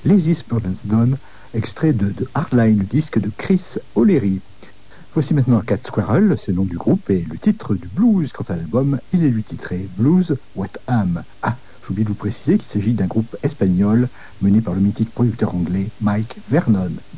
Lazy Spurgeon's Dawn, extrait de Hardline, le disque de Chris O'Leary. Voici maintenant Cat Squirrel, c'est le nom du groupe et le titre du blues. Quant à l'album, il est lui titré Blues What Am. Ah, j'ai oublié de vous préciser qu'il s'agit d'un groupe espagnol mené par le mythique producteur anglais Mike Vernon.